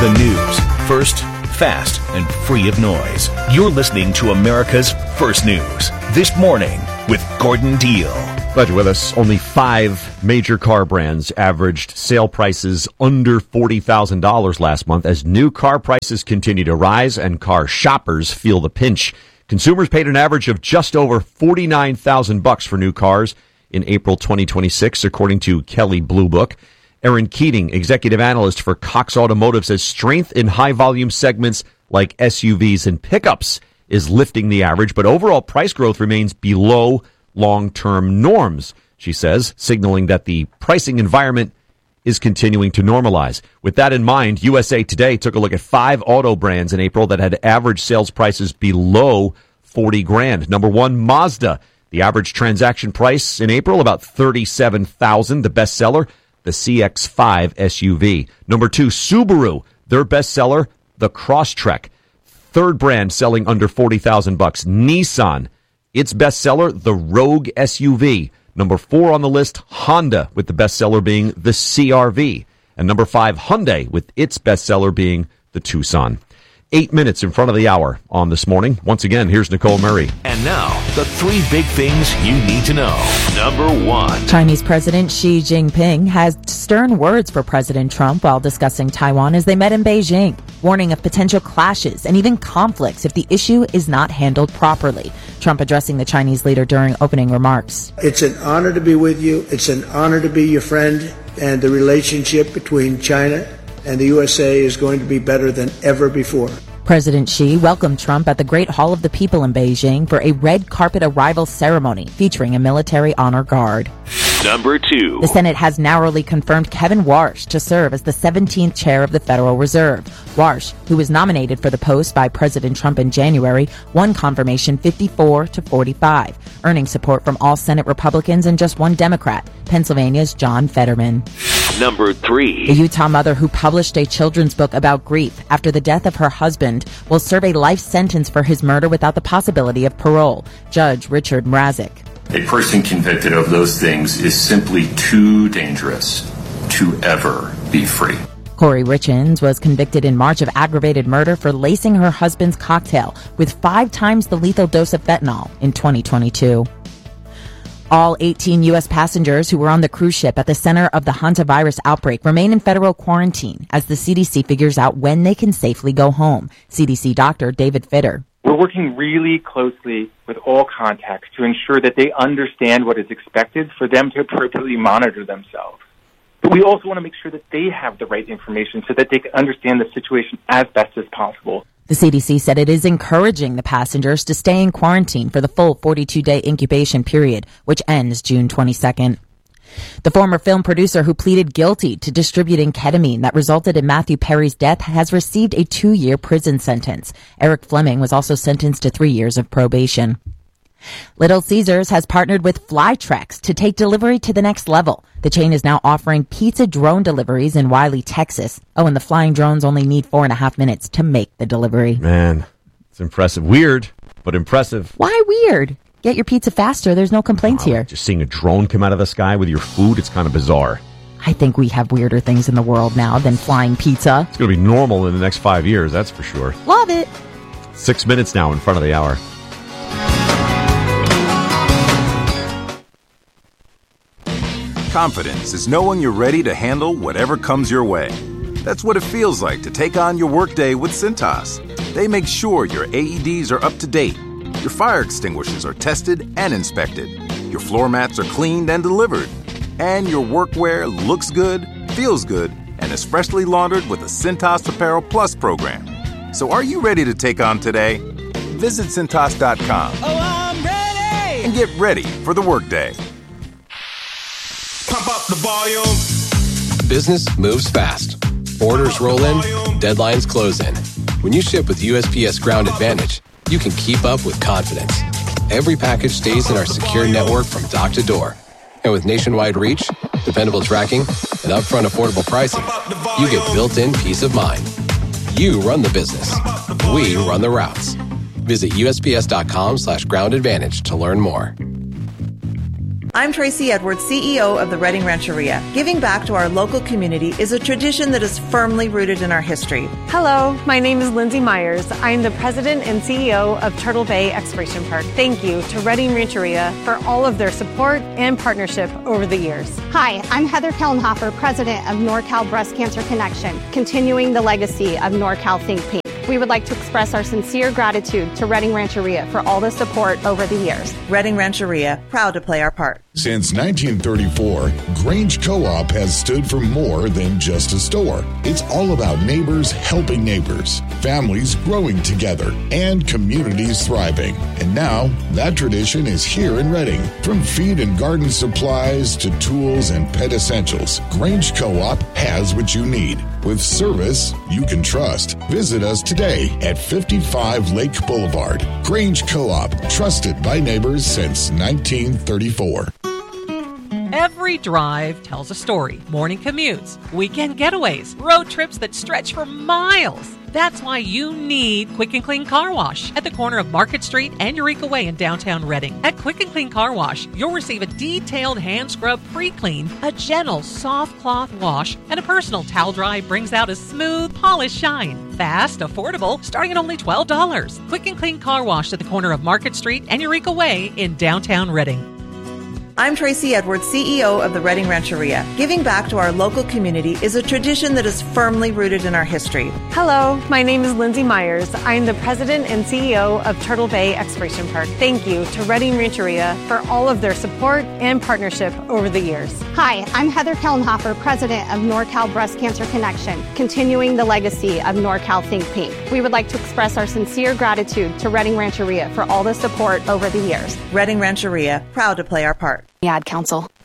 The news, first, fast, and free of noise. You're listening to America's First News. This morning with Gordon Deal. Glad you're with us. Only 5 major car brands averaged sale prices under $40,000 last month as new car prices continue to rise and car shoppers feel the pinch. Consumers paid an average of just over $49,000 for new cars in April 2026, according to Kelley Blue Book. Aaron Keating, executive analyst for Cox Automotive, says strength in high-volume segments like SUVs and pickups is lifting the average, but overall price growth remains below long-term norms, she says, signaling that the pricing environment is continuing to normalize. With that in mind, USA Today took a look at 5 auto brands in April that had average sales prices below $40,000. Number 1, Mazda. The average transaction price in April, about $37,000. The bestseller, the CX-5 SUV. Number 2, Subaru. Their bestseller, the Crosstrek. Third brand selling under $40,000. Nissan. Its bestseller, the Rogue SUV. Number 4 on the list, Honda, with the bestseller being the CR-V. And number 5, Hyundai, with its bestseller being the Tucson. 8 minutes in front of the hour on This Morning. Once again, here's Nicole Murray. And now, the 3 big things you need to know. Number 1. Chinese President Xi Jinping has stern words for President Trump while discussing Taiwan as they met in Beijing, warning of potential clashes and even conflicts if the issue is not handled properly. Trump addressing the Chinese leader during opening remarks. It's an honor to be with you. It's an honor to be your friend. And the relationship between China and the USA is going to be better than ever before. President Xi welcomed Trump at the Great Hall of the People in Beijing for a red carpet arrival ceremony featuring a military honor guard. Number 2. The Senate has narrowly confirmed Kevin Warsh to serve as the 17th chair of the Federal Reserve. Warsh, who was nominated for the post by President Trump in January, won confirmation 54-45, earning support from all Senate Republicans and just one Democrat, Pennsylvania's John Fetterman. Number 3. A Utah mother who published a children's book about grief after the death of her husband will serve a life sentence for his murder without the possibility of parole. Judge Richard Mrazek. A person convicted of those things is simply too dangerous to ever be free. Corey Richins was convicted in March of aggravated murder for lacing her husband's cocktail with 5 times the lethal dose of fentanyl in 2022. All 18 U.S. passengers who were on the cruise ship at the center of the hantavirus outbreak remain in federal quarantine as the CDC figures out when they can safely go home. CDC Dr. David Fitter. We're working really closely with all contacts to ensure that they understand what is expected for them to appropriately monitor themselves. But we also want to make sure that they have the right information so that they can understand the situation as best as possible. The CDC said it is encouraging the passengers to stay in quarantine for the full 42-day incubation period, which ends June 22nd. The former film producer who pleaded guilty to distributing ketamine that resulted in Matthew Perry's death has received a 2-year prison sentence. Eric Fleming was also sentenced to 3 years of probation. Little Caesars has partnered with Flytrex to take delivery to the next level. The chain is now offering pizza drone deliveries in Wiley, Texas. Oh, and the flying drones only need 4.5 minutes to make the delivery. Man, it's impressive. Weird, but impressive. Why weird? Get your pizza faster. There's no complaints here. Just seeing a drone come out of the sky with your food, it's kind of bizarre. I think we have weirder things in the world now than flying pizza. It's going to be normal in the next 5 years, that's for sure. Love it. 6 minutes now in front of the hour. Confidence is knowing you're ready to handle whatever comes your way. That's what it feels like to take on your workday with Cintas. They make sure your AEDs are up to date, your fire extinguishers are tested and inspected, your floor mats are cleaned and delivered, and your workwear looks good, feels good, and is freshly laundered with a Cintas Apparel Plus program. So are you ready to take on today? Visit Cintas.com. Oh, I'm ready! And get ready for the workday. Pump up the volume. Business moves fast. Orders roll in, deadlines close in. When you ship with USPS Ground Advantage, you can keep up with confidence. Every package stays in our secure network from dock to door. And with nationwide reach, dependable tracking, and upfront affordable pricing, you get built-in peace of mind. You run the business. We run the routes. Visit USPS.com/groundadvantage to learn more. I'm Tracy Edwards, CEO of the Reading Rancheria. Giving back to our local community is a tradition that is firmly rooted in our history. Hello, my name is Lindsay Myers. I'm the president and CEO of Turtle Bay Exploration Park. Thank you to Reading Rancheria for all of their support and partnership over the years. Hi, I'm Heather Kellenhofer, president of NorCal Breast Cancer Connection, continuing the legacy of NorCal Think Pink. We would like to express our sincere gratitude to Reading Rancheria for all the support over the years. Reading Rancheria, proud to play our part. Since 1934, Grange Co-op has stood for more than just a store. It's all about neighbors helping neighbors, families growing together, and communities thriving. And now, that tradition is here in Reading. From feed and garden supplies to tools and pet essentials, Grange Co-op has what you need. With service you can trust. Visit us today at 55 Lake Boulevard. Grange Co-op, trusted by neighbors since 1934. Every drive tells a story. Morning commutes, weekend getaways, road trips that stretch for miles. That's why you need Quick and Clean Car Wash at the corner of Market Street and Eureka Way in downtown Reading. At Quick and Clean Car Wash, you'll receive a detailed hand scrub pre-clean, a gentle soft cloth wash, and a personal towel dry brings out a smooth, polished shine. Fast, affordable, starting at only $12. Quick and Clean Car Wash at the corner of Market Street and Eureka Way in downtown Reading. I'm Tracy Edwards, CEO of the Reading Rancheria. Giving back to our local community is a tradition that is firmly rooted in our history. Hello, my name is Lindsay Myers. I'm the president and CEO of Turtle Bay Exploration Park. Thank you to Reading Rancheria for all of their support and partnership over the years. Hi, I'm Heather Kellenhofer, president of NorCal Breast Cancer Connection, continuing the legacy of NorCal Think Pink. We would like to express our sincere gratitude to Reading Rancheria for all the support over the years. Reading Rancheria, proud to play our part. Ad Council.